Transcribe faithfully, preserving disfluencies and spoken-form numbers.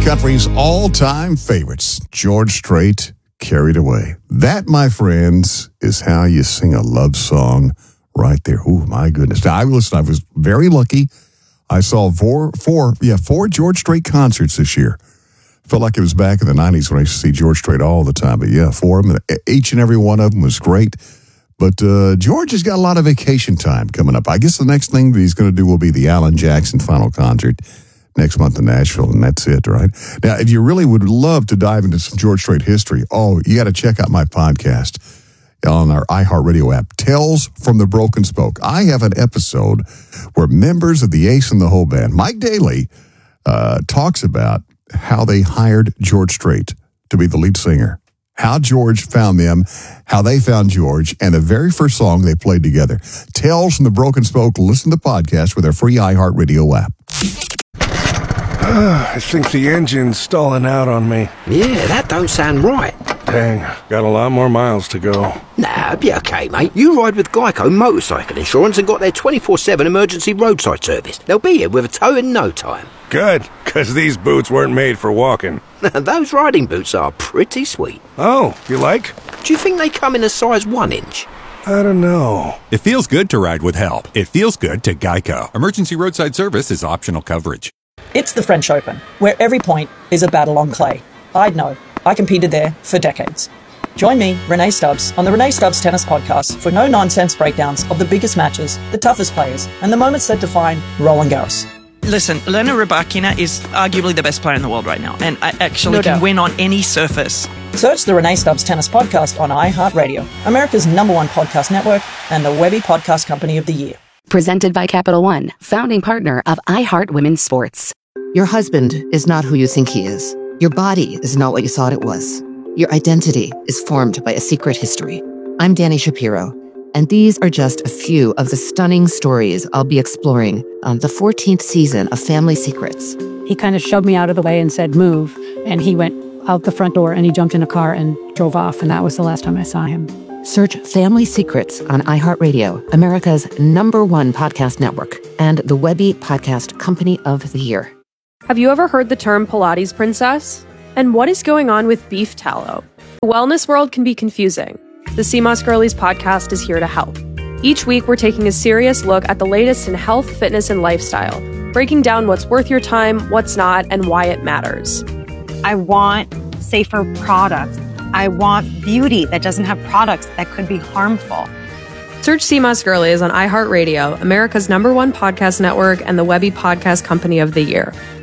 Country's all-time favorites, George Strait, Carried Away. That, my friends, is how you sing a love song right there. Oh, my goodness. Now, I, listen, I was very lucky. I saw four, four, yeah, four George Strait concerts this year. Felt like it was back in the nineties when I used to see George Strait all the time. But, yeah, four of them. Each and every one of them was great. But uh, George has got a lot of vacation time coming up. I guess the next thing that he's going to do will be the Alan Jackson final concert next month in Nashville, and that's it, right? Now, if you really would love to dive into some George Strait history, oh, you got to check out my podcast on our iHeartRadio app, Tales from the Broken Spoke. I have an episode where members of the Ace and the Whole Band, Mike Daly, uh, talks about how they hired George Strait to be the lead singer, how George found them, how they found George, and the very first song they played together. Tales from the Broken Spoke. Listen to the podcast with our free iHeartRadio app. I think the engine's stalling out on me. Yeah, that don't sound right. Dang, got a lot more miles to go. Nah, it'll be okay, mate. You ride with Geico Motorcycle Insurance and got their twenty-four seven emergency roadside service. They'll be here with a tow in no time. Good, because these boots weren't made for walking. Those riding boots are pretty sweet. Oh, you like? Do you think they come in a size one inch? I don't know. It feels good to ride with help. It feels good to Geico. Emergency roadside service is optional coverage. It's the French Open, where every point is a battle on clay. I'd know. I competed there for decades. Join me, Renee Stubbs, on the Renee Stubbs Tennis Podcast for no-nonsense breakdowns of the biggest matches, the toughest players, and the moments that define Roland Garros. Listen, Elena Rybakina is arguably the best player in the world right now, and I actually No can doubt. win on any surface. Search the Renee Stubbs Tennis Podcast on iHeartRadio, America's number one podcast network, and the Webby Podcast Company of the Year. Presented by Capital One, founding partner of iHeart Women's Sports. Your husband is not who you think he is. Your body is not what you thought it was. Your identity is formed by a secret history. I'm Danny Shapiro, and these are just a few of the stunning stories I'll be exploring on the fourteenth season of Family Secrets. He kind of shoved me out of the way and said, move. And he went out the front door and he jumped in a car and drove off. And that was the last time I saw him. Search Family Secrets on iHeartRadio, America's number one podcast network, and the Webby Podcast Company of the Year. Have you ever heard the term Pilates princess? And what is going on with beef tallow? The wellness world can be confusing. The C M O S Girlies podcast is here to help. Each week, we're taking a serious look at the latest in health, fitness, and lifestyle, breaking down what's worth your time, what's not, and why it matters. I want safer products. I want beauty that doesn't have products that could be harmful. Search C M O S Girlies on iHeartRadio, America's number one podcast network, and the Webby Podcast Company of the Year.